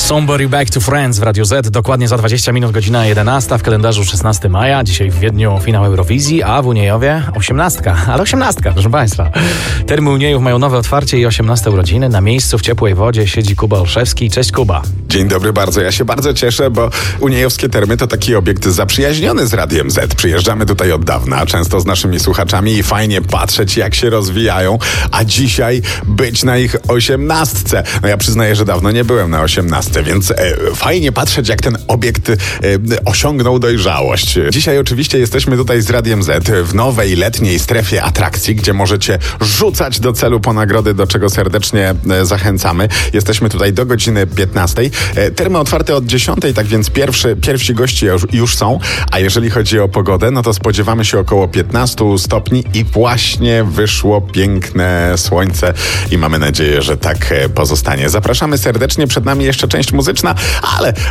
Somebody Back to Friends w Radiu Z. Dokładnie za 20 minut, godzina 11. W kalendarzu 16 maja. Dzisiaj w Wiedniu finał Eurowizji, a w Uniejowie 18. Ale 18, proszę Państwa. Termy Uniejów mają nowe otwarcie i 18 urodziny. Na miejscu w ciepłej wodzie siedzi Kuba Olszewski. Cześć, Kuba. Dzień dobry bardzo. Ja się bardzo cieszę, bo Uniejowskie Termy to taki obiekt zaprzyjaźniony z Radiem Z. Przyjeżdżamy tutaj od dawna, często z naszymi słuchaczami i fajnie patrzeć, jak się rozwijają, a dzisiaj być na ich 18. No ja przyznaję, że dawno nie byłem na 18, więc fajnie patrzeć, jak ten obiekt osiągnął dojrzałość. Dzisiaj oczywiście jesteśmy tutaj z Radiem Z w nowej letniej strefie atrakcji, gdzie możecie rzucać do celu po nagrody, do czego serdecznie zachęcamy. Jesteśmy tutaj do godziny 15. Termy otwarte od 10, tak więc pierwsi goście już są, a jeżeli chodzi o pogodę, no to spodziewamy się około 15 stopni i właśnie wyszło piękne słońce i mamy nadzieję, że tak pozostanie. Zapraszamy serdecznie, przed nami jeszcze część muzyczna, ale